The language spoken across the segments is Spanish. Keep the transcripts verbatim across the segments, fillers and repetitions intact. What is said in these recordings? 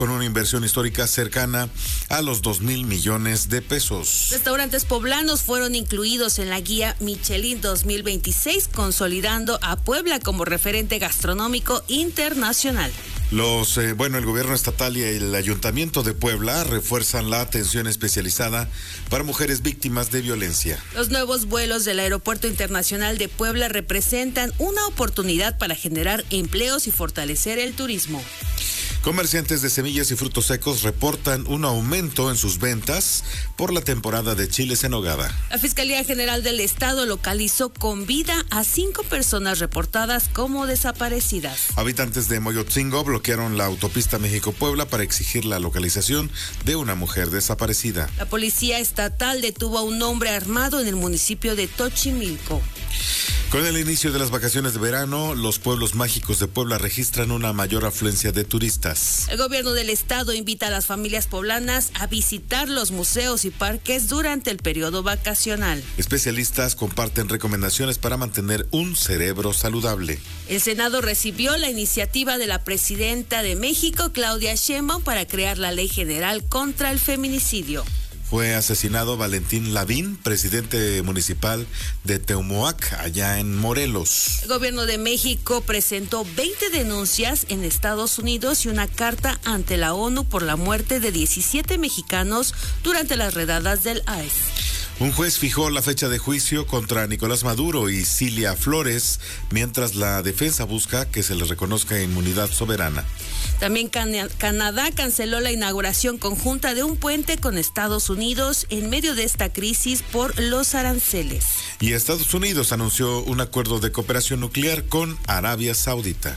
con una inversión histórica cercana a los dos mil millones de pesos. Restaurantes poblanos fueron incluidos en la guía Michelin dos mil veintiséis, consolidando a Puebla como referente gastronómico internacional. Los, eh, bueno, el gobierno estatal y el Ayuntamiento de Puebla refuerzan la atención especializada para mujeres víctimas de violencia. Los nuevos vuelos del Aeropuerto Internacional de Puebla representan una oportunidad para generar empleos y fortalecer el turismo. Comerciantes de semillas y frutos secos reportan un aumento en sus ventas por la temporada de chiles en nogada. La Fiscalía General del Estado localizó con vida a cinco personas reportadas como desaparecidas. Habitantes de Moyotzingo bloquearon la autopista México-Puebla para exigir la localización de una mujer desaparecida. La Policía Estatal detuvo a un hombre armado en el municipio de Tochimilco. Con el inicio de las vacaciones de verano, los pueblos mágicos de Puebla registran una mayor afluencia de turistas. El gobierno del estado invita a las familias poblanas a visitar los museos y parques durante el periodo vacacional. Especialistas comparten recomendaciones para mantener un cerebro saludable. El Senado recibió la iniciativa de la presidenta de México, Claudia Sheinbaum, para crear la Ley General contra el Feminicidio. Fue asesinado Valentín Lavín, presidente municipal de Teumoac, allá en Morelos. El gobierno de México presentó veinte denuncias en Estados Unidos y una carta ante la ONU por la muerte de diecisiete mexicanos durante las redadas del I C E. Un juez fijó la fecha de juicio contra Nicolás Maduro y Cilia Flores, mientras la defensa busca que se les reconozca inmunidad soberana. También Can- Canadá canceló la inauguración conjunta de un puente con Estados Unidos en medio de esta crisis por los aranceles. Y Estados Unidos anunció un acuerdo de cooperación nuclear con Arabia Saudita.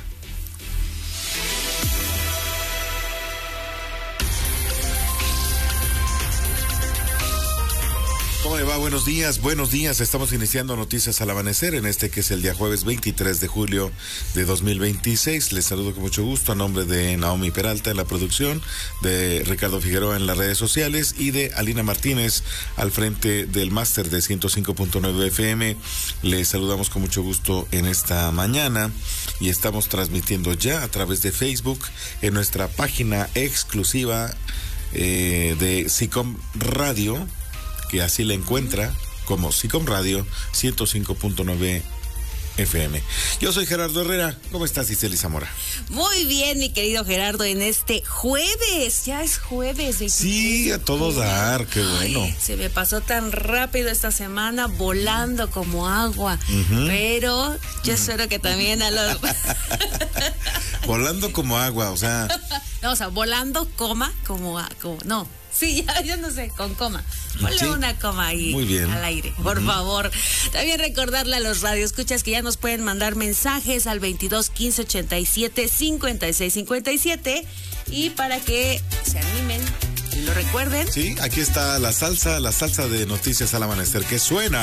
¿Cómo le va? Buenos días, buenos días. Estamos iniciando Noticias al Amanecer en este que es el día jueves veintitrés de julio de dos mil veintiséis. Les saludo con mucho gusto a nombre de Naomi Peralta en la producción, de Ricardo Figueroa en las redes sociales y de Alina Martínez al frente del máster de ciento cinco punto nueve F M. Les saludamos con mucho gusto en esta mañana y estamos transmitiendo ya a través de Facebook en nuestra página exclusiva eh, de SICOM Radio, que así la encuentra como SICOM Radio ciento cinco punto nueve F M. Yo soy Gerardo Herrera. ¿Cómo estás, Iseli Zamora? Muy bien, mi querido Gerardo, en este jueves. Ya es jueves. Sí, a todo dar, qué bueno. Ay, se me pasó tan rápido esta semana, volando como agua. Uh-huh. Pero yo uh-huh. espero que también a los... Volando como agua, o sea... No, o sea, volando, coma, como... como no. Sí, ya, yo no sé, con coma. Ponle sí. una coma ahí. Muy bien. Al aire, por uh-huh. favor. También recordarle a los radioescuchas que ya nos pueden mandar mensajes al veintidós quince ochenta y siete cincuenta y seis cincuenta y siete y para que se animen y lo recuerden. Sí, aquí está la salsa, la salsa de Noticias al Amanecer que suena